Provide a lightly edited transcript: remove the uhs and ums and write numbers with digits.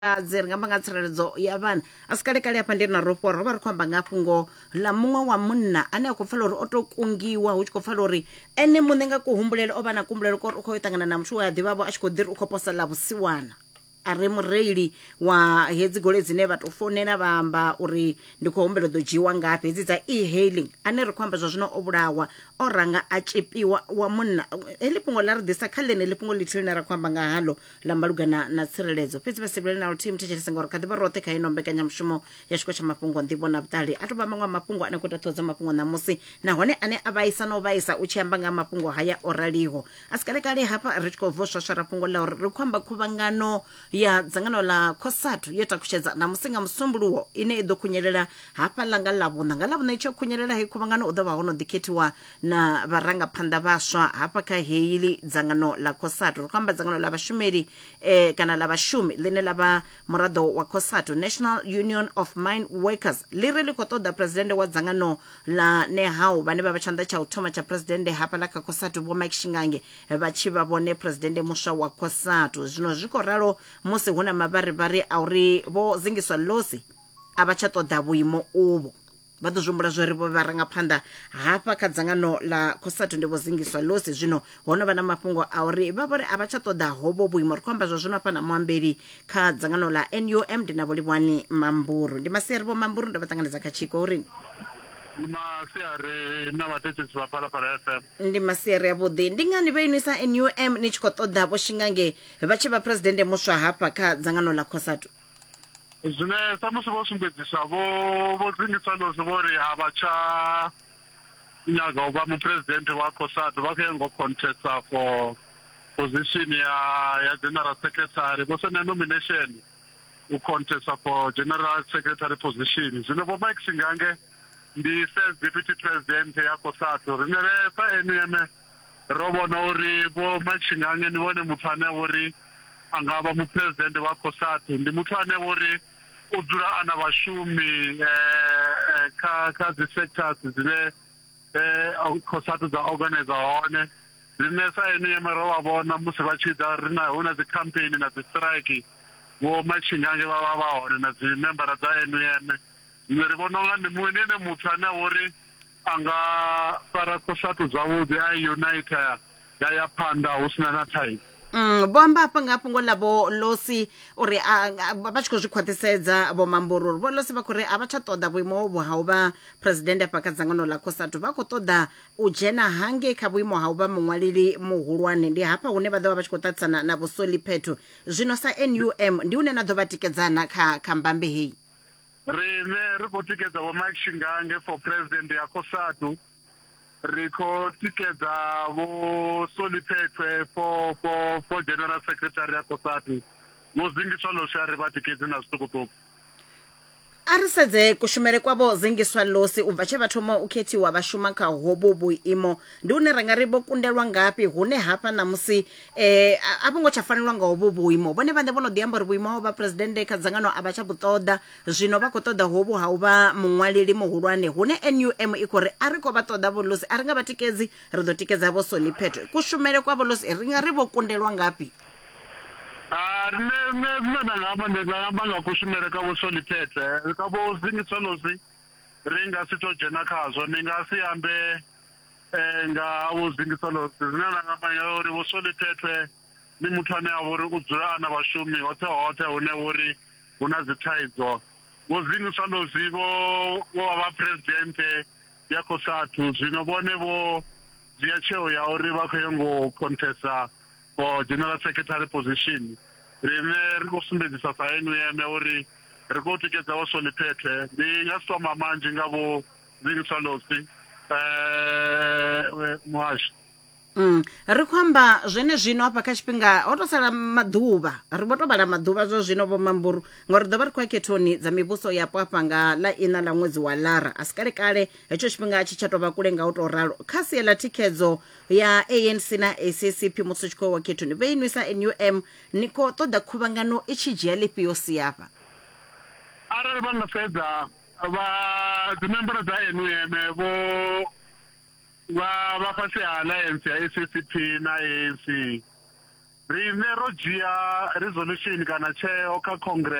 dzi ri nga amba nga tsireledzo ya vhana a si kale kale hafha ndi na ropo ro vha ri khou amba nga fhungo ḽa muṅwe wa munna ane a khou pfala uri o to kungiwa hu tshi khou pfala uri ene muṋe nga kuhumbulele o vha na kuhumbulele ko uri u khou ṱangana na muthu we a ḓivhavho a tshi khou ḓi ri u khou posa ḽa vhusiwana a re mureili wa hedzi goloi dzine vha to founela vha amba uri ndi khou humbela ḓo dzhiiwa ngafhi hedzi dza e-hailing ane ri khou amba zwa zwino o vhulawa o ranga a tshipiwa wa munna heḽi fhungo ḽa ri ḓisa kha ḽeneḽi fhungo ḽithihi ḽine ra khou amba nga haḽo ḽa malugana na tsireledzo fhedzi vha sivhilele na luthihi muthetshelesa ngauri kha ḓivha roṱhe kha ino mbekanyamushumo ya tshiko tsha mafhungo nḓivho na vhuṱali a to vha maṅwe mafhungo ane khou taṱhodza mafhungo ṋamusi nahone ane a vhaisa na u vhaisa u tshi amba nga mafhungo haya o raliho a si kale kale hafha ri tshi khou voswaswara fhungo ḽa uri ri khou amba khuvhangano ya dzangano ḽa COSATU yo takutshedza na musi nga musumbuluwo ine i ḓo khunyelela hafha ḽa nga ḽavhuṋa nga ḽavhuṋa i tshi khunyelela hei khuvhangano u ḓo vha ho no ḓikhethiwa na vharangaphanḓa vhaswa hafha kha heili dzangano ḽa COSATU ri khou amba dzangano ḽa vhashumeli kana ḽa vhashumi ḽine ḽa vha muraḓo wa COSATU National Union of Mine Workers ḽi ri ḽi khou ṱoḓa presidente wa dzangano ḽa NEHAWU vhane vha vha tshanḓa tsha u thoma tsha presidente hafha ḽa kha COSATU vho Mike Shingange vha tshi vha vhone presidente muswa wa COSATU zwino zwi khou ralo musi hu na mavharivhari a uri vho Zingiswa Losi a vha tsha ṱoḓa vhuimo uvho vha ḓo zwi humbula zwori vho vharangaphanḓa hafha kha dzangano ḽa COSATU ndi vho Zingiswa Losi zwino ho no vha na mafhungo a uri vha vhori a vha tsha ṱoḓa hovho vhuimo ri khou amba zwa zwino hafha na muambeli kha dzangano ḽa NUM ndi na vho Livhuwani Mamburu ndi masiari vho Mamburu ndo vha ṱanganedza kha tshiko uri masiari na vhathetshelesi vha Phalaphala FM ndi masiari avhuḓi ndi ngani vha inisa NUM ni tshi khou ṱoḓa vho Shingange vha tshi vha presidente muswa hafha kha dzangano ḽa COSATU zwine sa musi vho sumbedzisa vho Zingiswa Losi vho ri a vha tsha nyaga u vha mupresidente wa COSATU vha khou ya ngo contesta for position ya general secretary vho sena nomination u contesta for general secretary position zwino vho Mike Shingange ndi first deputy president ya COSATU rine sa NUM ro vhona uri vho Mike Shingange ni vhone muthu ane uri anga vha mupresidente wa COSATU ndi muthu ane uri u dzula ana vhashumi kha dzi sectors dzine COSATU dza organize hone rine sa NUM ro vha vhona musi vha tshi ḓa ri na hu na dzi campaign na dzi strike vho Mike Shingange vha vha hone na dzi membara dza NUM ri vhona unga ndi muṅwe muthu ane uri anga fara COSATU zwavhuḓi a unite ya phanḓa hu sina na thaidzo vho amba hafha nga fhungo ḽa vho Losi uri vha tshi khou zwi khwaṱhisedza vho Mamburu uri vho Losi vha khou ri a vha tsha ṱoḓa vhuimo hovho ha u vha presidente hafha kha dzangano ḽa COSATU vha khou ṱoḓa u dzhena hange kha vhuimo ha u vha muṅwaleli muhulwane ndi hafha hune vha ḓo vha vha tshi khou ṱaṱisana na vho Soliphetho zwino sa NUM ndi hune na ḓo vha tikedzana kha mbambe heyi rine ri khou tikedza vho Mike Shingange for president ya COSATU ri khou tikedza vho Soliphetho for general secretary ya COSATU vho Zingiswa Losi a ri vha tikedze na zwiṱukuṱuku a ri sedze kushumele kwavho Zingiswa Losi u bva tshe vha thoma u khethiwa vha shuma kha hovho vhuimo ndi hune ra nga ri vho kundelwa ngafhi hune hafha na musi a vho ngo tsha fanelwa nga hovho vhuimo vhone vhaṋe vho no ḓi amba uri vhuimo ha u vha presidente kha dzangano a vha tsha vhuṱoḓa zwino vha khou ṱoḓa hovho ha u vha muṅwaleli muhulwane hune NUM i khou ri a ri khou vha ṱoḓa vho Losi a ri nga vha tikedzi ri ḓo tikedza vho Soliphetho kushumele kwavho Losi ri nga ri vho kundelwa ngafhi ngamba nga kushumele ka vho Soliphetho ka vho Zingiswa Losi ri nga si to dzhena khazwo ni nga si ambe nga vho Zingiswa Losi zwine nda nga amba uri vho Soliphetho ni muthu ane a vhori u dzula ana vhashumi hoṱhe hune uri hu na dzi thaidzo vho Zingiswa Losi vho vha presidente ya COSATU zwino vhone vho dzhia tsheo ya uri vha khou ya ngo contesta for general secretary position rine ri khou sumbedzisa sa NUM uri ri khou tikedza vho Soliphetho ndi nga si toma manzhi nga vho Zingiswa Losi muhasho ri khou amba zwene zwino hafha kha tshifhinga ho to sala maḓuvha ri vho to vhala maḓuvha zwo zwino vho Mamburu ngauri ḓo vha ri khou ya khethoni dza mivhuso yapo hafha nga ḽa ina ḽa ṅwedzi wa Lara a si kale kale hetsho tshifhinga tshi tsha tou vha kule nga u tou ralo kha sia ḽa thikhedzo ya ANC na SACP musi tshi khou wa khethoni vhe inwisa NUM ni khou ṱoḓa khuvhangano i tshi dzhia ḽifhio siafha arali vha nga sedza vha dzi membara dza NUM vho ว่า fasi ha alliance ya SACP na ANC rine ro dzhia resolution kana tsheo kha congress